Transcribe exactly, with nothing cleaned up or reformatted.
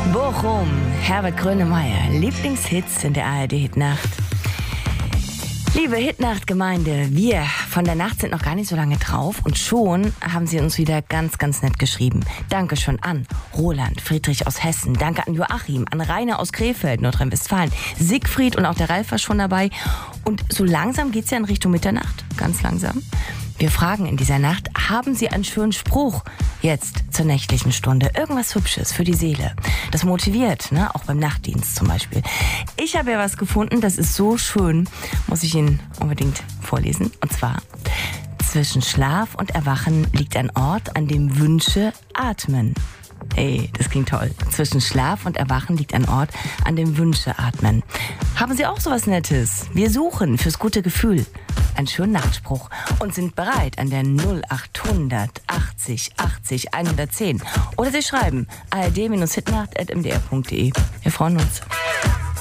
Bochum, Herbert Grönemeyer, Lieblingshits in der A R D-Hitnacht. Liebe Hitnacht-Gemeinde, wir von der Nacht sind noch gar nicht so lange drauf und schon haben sie uns wieder ganz, ganz nett geschrieben. Danke schon an Roland, Friedrich aus Hessen, danke an Joachim, an Rainer aus Krefeld, Nordrhein-Westfalen, Siegfried und auch der Ralf war schon dabei. Und so langsam geht's ja in Richtung Mitternacht, ganz langsam. Wir fragen in dieser Nacht, haben Sie einen schönen Spruch jetzt zur nächtlichen Stunde? Irgendwas Hübsches für die Seele. Das motiviert, ne? Auch beim Nachtdienst zum Beispiel. Ich habe ja was gefunden, das ist so schön, muss ich Ihnen unbedingt vorlesen. Und zwar, zwischen Schlaf und Erwachen liegt ein Ort, an dem Wünsche atmen. Ey, das klingt toll. Zwischen Schlaf und Erwachen liegt ein Ort, an dem Wünsche atmen. Haben Sie auch sowas Nettes? Wir suchen fürs gute Gefühl einen schönen Nachtspruch und sind bereit an der null acht hundert achtzig achtzig hundertzehn. Oder Sie schreiben a r d Bindestrich hitnacht at m d r punkt d e. Wir freuen uns.